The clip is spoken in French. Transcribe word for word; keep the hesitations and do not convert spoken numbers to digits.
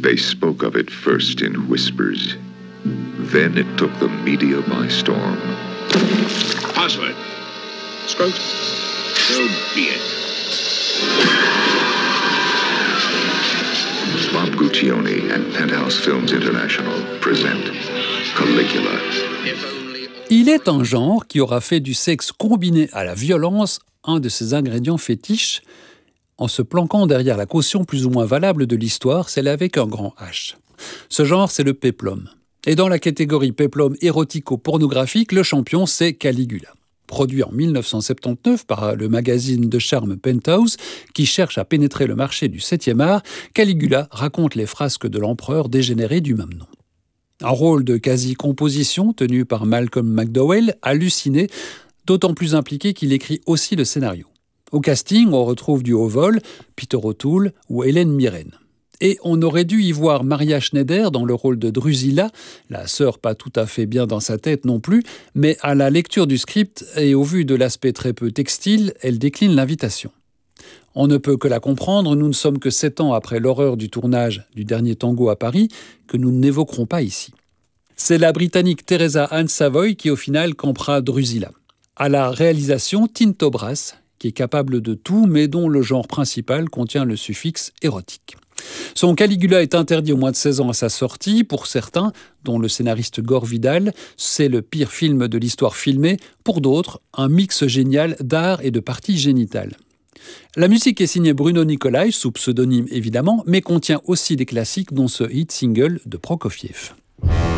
They spoke of it first in whispers. Then it took the media by storm. Password. Scrote. So be it. Bob Guccione and Penthouse Films International present Caligula. Il est un genre qui aura fait du sexe combiné à la violence un de ses ingrédients fétiches, en se planquant derrière la caution plus ou moins valable de l'histoire, celle avec un grand H. Ce genre, c'est le péplum. Et dans la catégorie péplum érotico-pornographique, le champion, c'est Caligula. Produit en dix-neuf cent soixante-dix-neuf par le magazine de charme Penthouse, qui cherche à pénétrer le marché du septième art, Caligula raconte les frasques de l'empereur dégénéré du même nom. Un rôle de quasi-composition tenu par Malcolm McDowell, halluciné, d'autant plus impliqué qu'il écrit aussi le scénario. Au casting, on retrouve du haut vol, Peter O'Toole ou Hélène Mirren. Et on aurait dû y voir Maria Schneider dans le rôle de Drusilla, la sœur pas tout à fait bien dans sa tête non plus, mais à la lecture du script et au vu de l'aspect très peu textile, elle décline l'invitation. On ne peut que la comprendre, nous ne sommes que sept ans après l'horreur du tournage du dernier tango à Paris, que nous n'évoquerons pas ici. C'est la Britannique Teresa Ann Savoy qui au final campera Drusilla. À la réalisation, Tinto Brass, qui est capable de tout, mais dont le genre principal contient le suffixe érotique. Son Caligula est interdit au moins de seize ans à sa sortie. Pour certains, dont le scénariste Gore Vidal, c'est le pire film de l'histoire filmée. Pour d'autres, un mix génial d'art et de parties génitales. La musique est signée Bruno Nicolai, sous pseudonyme évidemment, mais contient aussi des classiques dont ce hit single de Prokofiev.